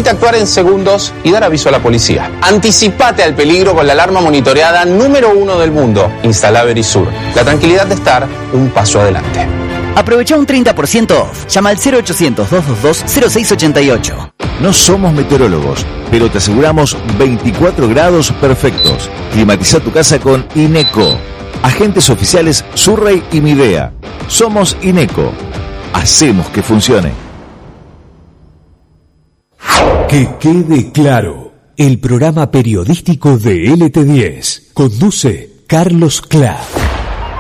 permite actuar en segundos y dar aviso a la policía. Anticipate al peligro con la alarma monitoreada número 1 del mundo. Instala Verisur. La tranquilidad de estar un paso adelante. Aprovecha un 30% off. Llama al 0800-222-0688. No somos meteorólogos, pero te aseguramos 24 grados perfectos. Climatiza tu casa con Ineco. Agentes oficiales Surrey y Midea. Somos Ineco. Hacemos que funcione. Que quede claro. El programa periodístico de LT10. Conduce Carlos Clark.